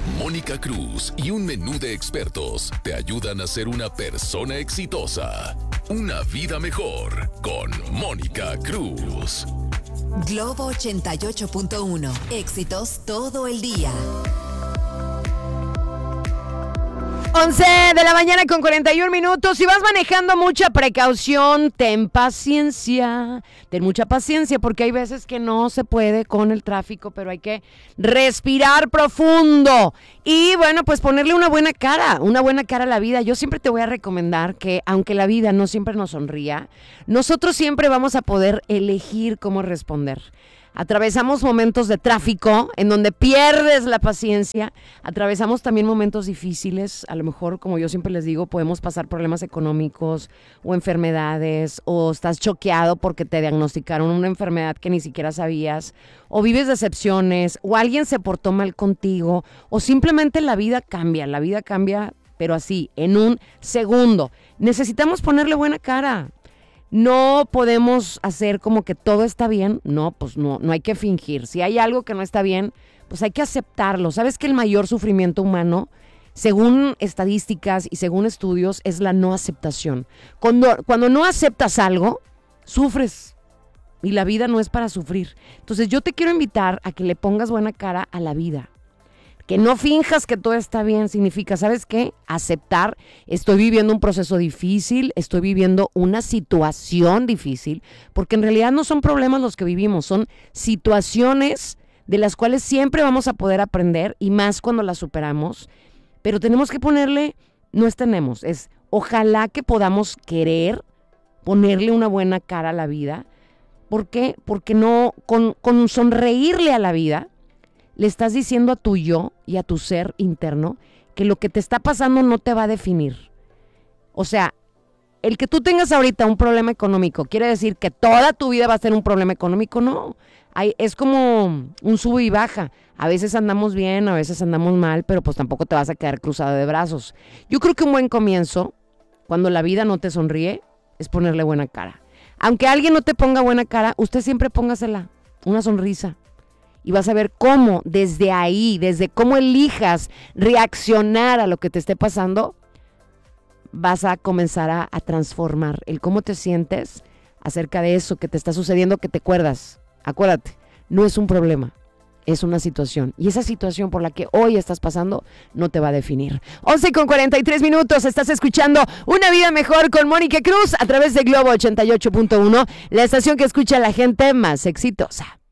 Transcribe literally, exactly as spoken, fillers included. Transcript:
Mónica Cruz y un menú de expertos te ayudan a ser una persona exitosa. Una vida mejor con Mónica Cruz. Globo ochenta y ocho punto uno. Éxitos todo el día. once de la mañana con cuarenta y un minutos. Si vas manejando, mucha precaución, ten paciencia, ten mucha paciencia porque hay veces que no se puede con el tráfico, pero hay que respirar profundo y bueno, pues ponerle una buena cara, una buena cara a la vida. Yo siempre te voy a recomendar que aunque la vida no siempre nos sonría, nosotros siempre vamos a poder elegir cómo responder. Atravesamos momentos de tráfico en donde pierdes la paciencia, atravesamos también momentos difíciles, a lo mejor, como yo siempre les digo, podemos pasar problemas económicos o enfermedades, o estás choqueado porque te diagnosticaron una enfermedad que ni siquiera sabías, o vives decepciones, o alguien se portó mal contigo, o simplemente la vida cambia, la vida cambia, pero así, en un segundo. Necesitamos ponerle buena cara. No podemos hacer como que todo está bien. No, pues no, no hay que fingir. Si hay algo que no está bien, pues hay que aceptarlo. ¿Sabes que el mayor sufrimiento humano, según estadísticas y según estudios, es la no aceptación? Cuando, cuando no aceptas algo, sufres. Y la vida no es para sufrir. Entonces yo te quiero invitar a que le pongas buena cara a la vida. Que no finjas que todo está bien, significa, ¿sabes qué? Aceptar, estoy viviendo un proceso difícil, estoy viviendo una situación difícil, porque en realidad no son problemas los que vivimos, son situaciones de las cuales siempre vamos a poder aprender, y más cuando las superamos, pero tenemos que ponerle, no es tenemos, es ojalá que podamos querer ponerle una buena cara a la vida. ¿Por qué? Porque no, con, con sonreírle a la vida, le estás diciendo a tu yo y a tu ser interno que lo que te está pasando no te va a definir. O sea, el que tú tengas ahorita un problema económico, ¿quiere decir que toda tu vida va a ser un problema económico? No. Hay, es como un sube y baja. A veces andamos bien, a veces andamos mal, pero pues tampoco te vas a quedar cruzado de brazos. Yo creo que un buen comienzo, cuando la vida no te sonríe, es ponerle buena cara. Aunque alguien no te ponga buena cara, usted siempre póngasela, una sonrisa. Y vas a ver cómo desde ahí, desde cómo elijas reaccionar a lo que te esté pasando, vas a comenzar a, a transformar el cómo te sientes acerca de eso que te está sucediendo, que te acuerdas. Acuérdate, no es un problema, es una situación. Y esa situación por la que hoy estás pasando no te va a definir. once con cuarenta y tres minutos, estás escuchando Una Vida Mejor con Mónica Cruz a través de Globo ochenta y ocho punto uno, la estación que escucha a la gente más exitosa.